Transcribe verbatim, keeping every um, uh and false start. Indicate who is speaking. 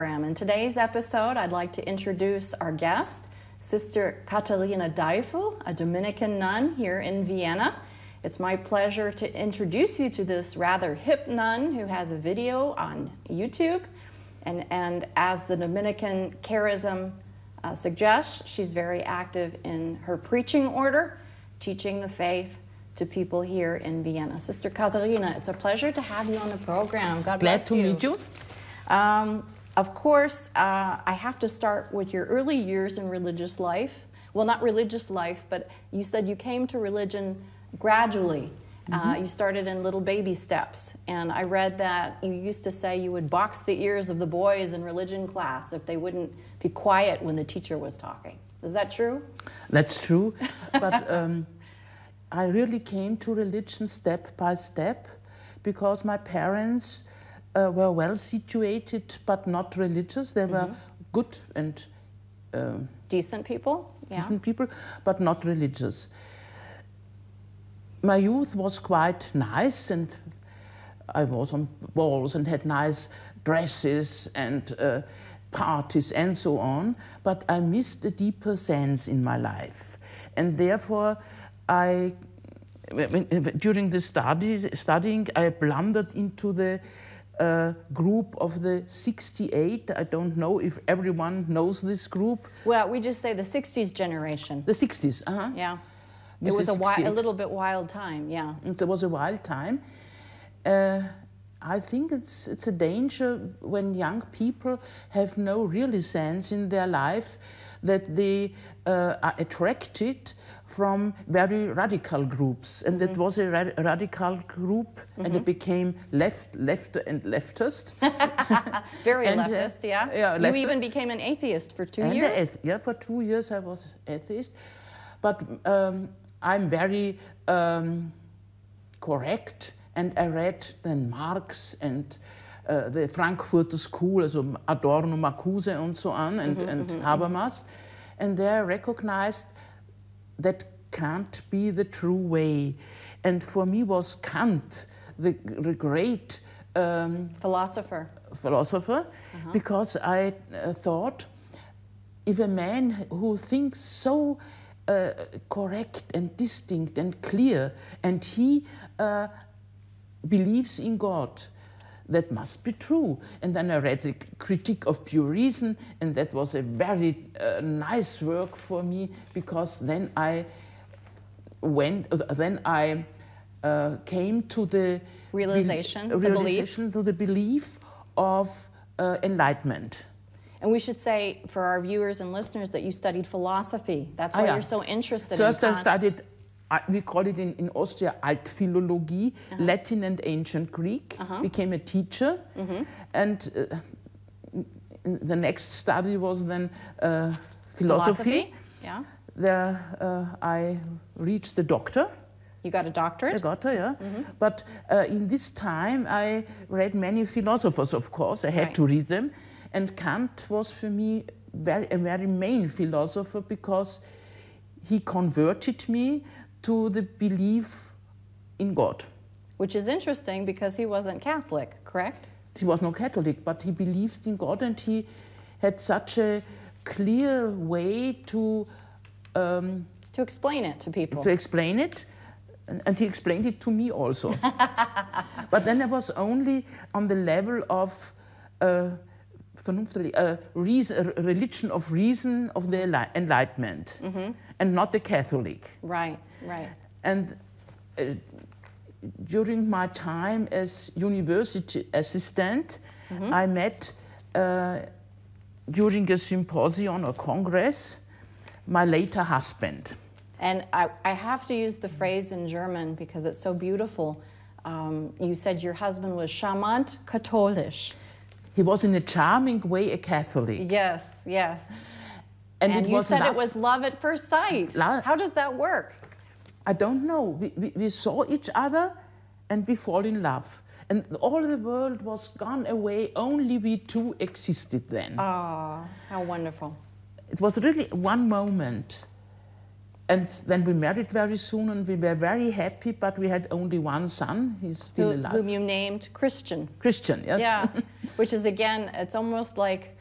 Speaker 1: In today's episode, I'd like to introduce our guest, Sister Katharina Deifel, a Dominican nun here in Vienna. It's my pleasure to introduce you to this rather hip nun who has a video on YouTube. And, and as the Dominican charism uh, suggests, she's very active in her preaching order, teaching the faith to people here in Vienna. Sister Katharina, it's a pleasure to have you on the program. God
Speaker 2: Glad
Speaker 1: bless
Speaker 2: to
Speaker 1: you.
Speaker 2: meet you.
Speaker 1: Um, Of course, uh, I have to start with your early years in religious life. Well, not religious life, but you said you came to religion gradually. Mm-hmm. uh, you started in little baby steps. And I read that you used to say you would box the ears of the boys in religion class if they wouldn't be quiet when the teacher was talking. Is that true?
Speaker 2: That's true. But um, I really came to religion step by step because my parents Uh, were well situated, but not religious. They were mm-hmm. good and uh,
Speaker 1: decent people, yeah.
Speaker 2: decent people, but not religious. My youth was quite nice, and I was on balls and had nice dresses and uh, parties and so on. But I missed a deeper sense in my life, and therefore I, during the study, studying, I blundered into the Uh, group of the sixty-eight. I don't know if everyone knows this group.
Speaker 1: Well, we just say the sixties generation.
Speaker 2: The sixties, uh-huh.
Speaker 1: Yeah.
Speaker 2: This
Speaker 1: it was a, wi a little bit wild time, yeah.
Speaker 2: It was a wild time. Uh, I think it's, it's a danger when young people have no really sense in their life that they uh, are attracted from very radical groups. And mm-hmm. that was a ra radical group, mm-hmm. and it became left, left and leftist.
Speaker 1: Very
Speaker 2: and,
Speaker 1: leftist,
Speaker 2: uh,
Speaker 1: yeah.
Speaker 2: yeah
Speaker 1: you
Speaker 2: leftist.
Speaker 1: even became an atheist for two
Speaker 2: and
Speaker 1: years?
Speaker 2: Yeah, for two years I was atheist. But um, I'm very um, correct, and I read then Marx and uh, the Frankfurter School, also Adorno, Marcuse and so on, and,
Speaker 1: mm-hmm,
Speaker 2: and
Speaker 1: mm-hmm,
Speaker 2: Habermas. And they recognized that can't be the true way. And for me was Kant the, the great um,
Speaker 1: philosopher,
Speaker 2: philosopher
Speaker 1: uh-huh.
Speaker 2: because I uh, thought if a man who thinks so uh, correct and distinct and clear, and he uh, believes in God, that must be true. And then I read the Critique of Pure Reason, and that was a very uh, nice work for me, because then I went, uh, then I uh, came to the
Speaker 1: realization,
Speaker 2: be,
Speaker 1: the
Speaker 2: realization
Speaker 1: belief.
Speaker 2: to the belief of uh, enlightenment.
Speaker 1: And we should say for our viewers and listeners that you studied philosophy. That's why
Speaker 2: ah, yeah.
Speaker 1: you're so interested
Speaker 2: First
Speaker 1: in
Speaker 2: First I studied, we call it in, in Austria Altphilologie, uh-huh. Latin and Ancient Greek, uh-huh. became a teacher, mm-hmm. and uh, the next study was then uh, philosophy.
Speaker 1: philosophy. Yeah.
Speaker 2: There uh, I reached the doctor.
Speaker 1: You got a doctorate?
Speaker 2: I got it, yeah. Mm-hmm. But uh, in this time I read many philosophers, of course. I had
Speaker 1: right.
Speaker 2: to read them. And Kant was for me very, a very main philosopher, because he converted me to the belief in God.
Speaker 1: Which is interesting, because he wasn't Catholic, correct?
Speaker 2: He was no Catholic, but he believed in God, and he had such a clear way to um,
Speaker 1: to explain it to people.
Speaker 2: To explain it, and, and he explained it to me also. But then I was only on the level of uh, a reason, a religion of reason, of the Enlightenment, mm-hmm. and not the Catholic.
Speaker 1: Right, right.
Speaker 2: And uh, during my time as university assistant, mm-hmm. I met uh, during a symposium or congress my later husband.
Speaker 1: And I, I have to use the phrase in German because it's so beautiful. Um, you said your husband was charmant katholisch.
Speaker 2: He was in a charming way a Catholic.
Speaker 1: Yes, yes.
Speaker 2: And,
Speaker 1: and
Speaker 2: it
Speaker 1: you
Speaker 2: was
Speaker 1: said
Speaker 2: love.
Speaker 1: it was love at first sight.
Speaker 2: Love.
Speaker 1: How does that work?
Speaker 2: I don't know. We, we, we saw each other and we fall in love. And all the world was gone away, only we two existed then.
Speaker 1: Oh, how wonderful.
Speaker 2: It was really one moment. And then we married very soon, and we were very happy, but we had only one son. He's still
Speaker 1: Who,
Speaker 2: alive.
Speaker 1: whom you named Christian.
Speaker 2: Christian, yes.
Speaker 1: Yeah, which is, again, it's almost like